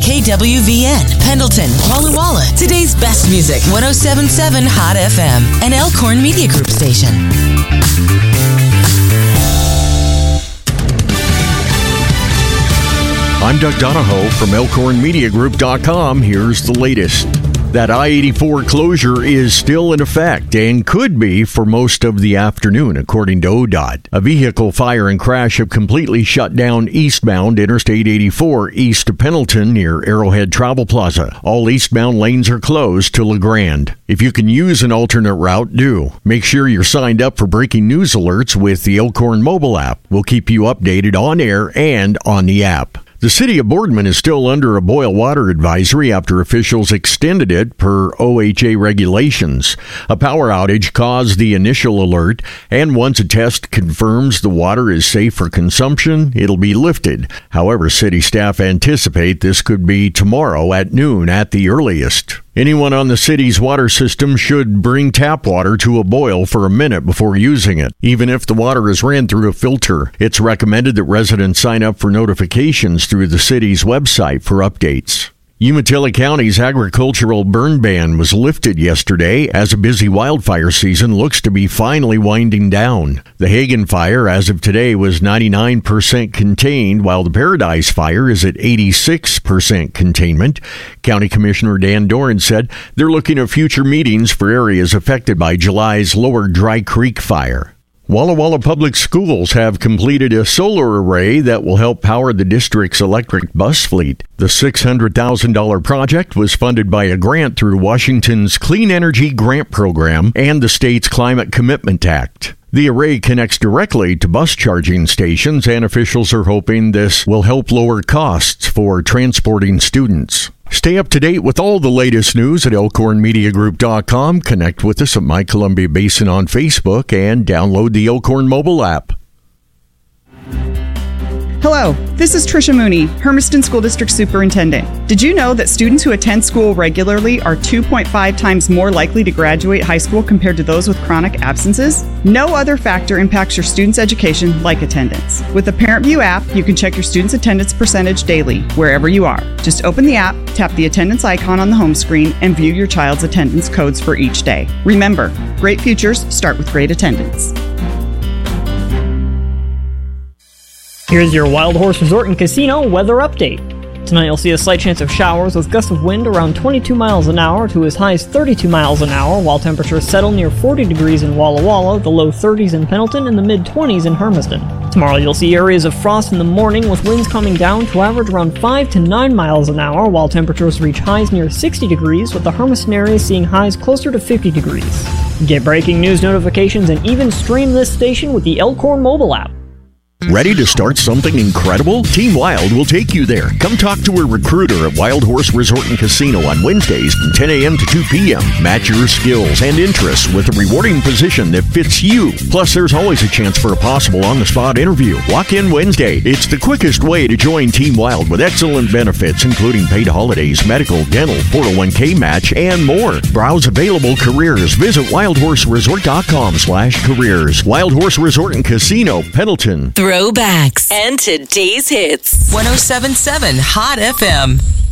KWVN, Pendleton, Walla Walla. Today's best music, 107.7 Hot FM, an Elkhorn Media Group station. I'm Doug Donahoe from ElkhornMediaGroup.com. Here's the latest. That I-84 closure is still in effect and could be for most of the afternoon, according to ODOT. A vehicle fire and crash have completely shut down eastbound Interstate 84 east of Pendleton near Arrowhead Travel Plaza. All eastbound lanes are closed to LeGrand. If you can use an alternate route, do. Make sure you're signed up for breaking news alerts with the Elkhorn mobile app. We'll keep you updated on air and on the app. The city of Boardman is still under a boil water advisory after officials extended it per OHA regulations. A power outage caused the initial alert, and once a test confirms the water is safe for consumption, it'll be lifted. However, city staff anticipate this could be tomorrow at noon at the earliest. Anyone on the city's water system should bring tap water to a boil for a minute before using it, even if the water is ran through a filter. It's recommended that residents sign up for notifications through the city's website for updates. Umatilla County's agricultural burn ban was lifted yesterday as a busy wildfire season looks to be finally winding down. The Hagen fire, as of today, was 99% contained, while the Paradise fire is at 86% containment. County Commissioner Dan Doran said they're looking at future meetings for areas affected by July's Lower Dry Creek fire. Walla Walla Public Schools have completed a solar array that will help power the district's electric bus fleet. The $600,000 project was funded by a grant through Washington's Clean Energy Grant Program and the state's Climate Commitment Act. The array connects directly to bus charging stations, and officials are hoping this will help lower costs for transporting students. Stay up to date with all the latest news at ElkhornMediaGroup.com. Connect with us at My Columbia Basin on Facebook and download the Elkhorn mobile app. Hello, this is Tricia Mooney, Hermiston School District Superintendent. Did you know that students who attend school regularly are 2.5 times more likely to graduate high school compared to those with chronic absences? No other factor impacts your students' education like attendance. With the ParentView app, you can check your students' attendance percentage daily, wherever you are. Just open the app, tap the attendance icon on the home screen, and view your child's attendance codes for each day. Remember, great futures start with great attendance. Here's your Wild Horse Resort and Casino weather update. Tonight you'll see a slight chance of showers with gusts of wind around 22 miles an hour to as high as 32 miles an hour, while temperatures settle near 40 degrees in Walla Walla, the low 30s in Pendleton, and the mid-20s in Hermiston. Tomorrow you'll see areas of frost in the morning with winds coming down to average around 5 to 9 miles an hour, while temperatures reach highs near 60 degrees, with the Hermiston area seeing highs closer to 50 degrees. Get breaking news notifications and even stream this station with the Elkhorn mobile app. Ready to start something incredible? Team Wild will take you there. Come talk to a recruiter at Wild Horse Resort and Casino on Wednesdays from 10 a.m. to 2 p.m. Match your skills and interests with a rewarding position that fits you. Plus, there's always a chance for a possible on-the-spot interview. Walk in Wednesday. It's the quickest way to join Team Wild with excellent benefits, including paid holidays, medical, dental, 401k match, and more. Browse available careers. Visit wildhorseresort.com/careers. Wild Horse Resort and Casino, Pendleton. Throwbacks and today's hits. 107.7 Hot FM.